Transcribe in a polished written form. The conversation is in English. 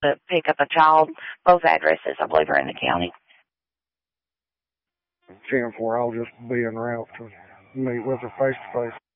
to pick up a child. Both addresses, I believe, are in the county. 10-4, I'll just be en route to meet with her face to face.